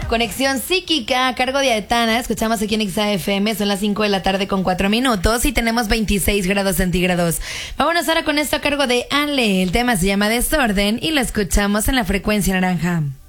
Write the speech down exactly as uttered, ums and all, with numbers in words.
Conexión psíquica a cargo de Aetana. Escuchamos aquí en X A F M. Son las cinco de la tarde con cuatro minutos y tenemos veintiséis grados centígrados. Vámonos ahora con esto a cargo de Ale. El tema se llama Desorden y lo escuchamos en la frecuencia naranja.